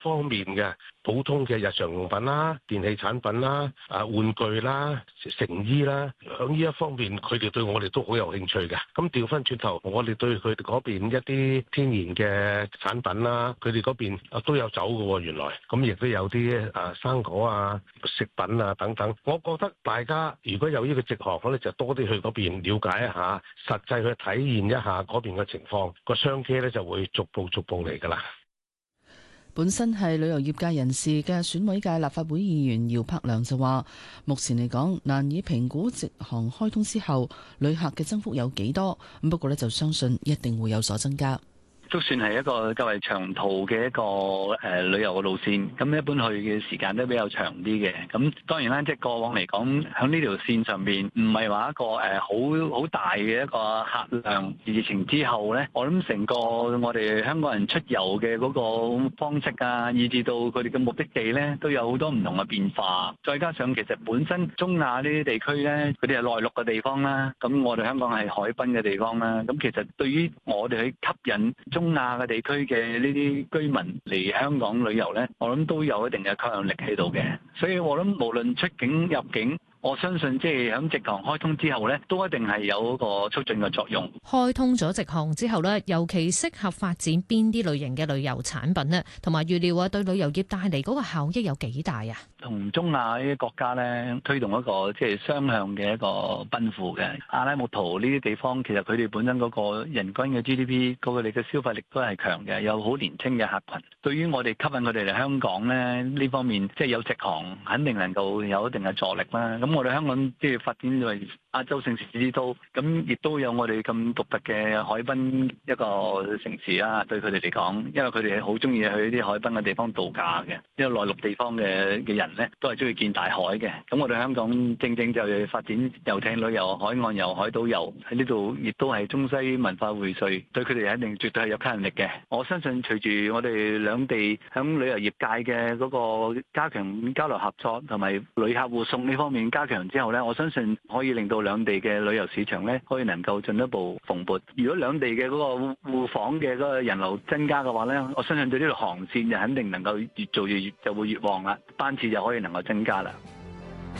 方面嘅普通嘅日常用品啦、電器產品啦、玩具啦、成衣啦，響呢一方面佢哋對我哋都好有興趣嘅。咁調翻轉頭，我哋對佢哋嗰邊一啲天然嘅產品啦，佢哋嗰邊都有走嘅喎，原來咁亦都有啲生果啊、食品啊等等。我覺得大家如果有呢個直航咧，就多啲去嗰邊了解一下，實際去體驗一下嗰邊嘅情況，個商機咧就會逐步嚟㗎啦。 本身係旅遊業界人士嘅選委界立法會議員姚柏良就話，目前嚟講難以評估直航開通之後旅客嘅增幅有幾多，不過呢就相信一定會有所增加。 都算係一個較為長途嘅一個旅遊嘅路線，咁一般去嘅時間都比較長啲嘅。咁當然啦，即係過往嚟講，喺呢條線上邊唔係話一個好大嘅一個客量。疫情之後呢，我諗成個我哋香港人出遊嘅嗰個方式啊，以至到佢哋嘅目的地呢，都有好多唔同嘅變化。再加上其實本身中亞呢啲地區呢，佢哋係內陸嘅地方啦，咁我哋香港係海濱嘅地方啦。咁其實對於我哋去吸引中亞嘅地區嘅呢啲居民嚟香港旅遊呢，我諗都有一定嘅吸引力喺度嘅，所以我諗無論出境入境，我相信即係喺直航開通之後呢，都一定係有一個促進嘅作用。 開通咗直航之後呢，尤其適合發展邊啲類型嘅旅遊產品呢？同埋預料啊，對旅遊業帶嚟嗰個效益有幾大啊？ 同中亞呢啲國家呢，推動一個即係雙向嘅一個奔赴嘅阿拉木圖呢啲地方，其實佢哋本身嗰個人均嘅 GDP 嗰個你嘅消費力都係強嘅，有好年輕嘅客群。對於我哋吸引佢哋嚟香港呢，呢方面即係有直航，肯定能夠有一定嘅助力啦。咁我哋香港即係發展為亞洲城市之都，咁亦都有我哋咁獨特嘅海濱一個城市啦。對佢哋嚟講，因為佢哋好中意去啲海濱嘅地方度假嘅，因為內陸地方嘅人呢都係中意見大海嘅。咁我哋香港正正就係發展遊艇旅遊、海岸遊、海島遊喺呢度，亦都係中西文化薈萃，對佢哋一定絕對係有吸引力嘅。我相信隨住我哋兩地響旅遊業界嘅嗰個加強交流合作同埋旅客護送呢方面加強之後呢，我相信可以令到兩地嘅旅遊市場呢可以能夠進一步蓬勃。如果兩地嘅嗰個互訪嘅嗰個人流增加嘅話呢，我相信對呢條航線就肯定能夠越做越就會越旺啦，班次就可以能夠增加啦。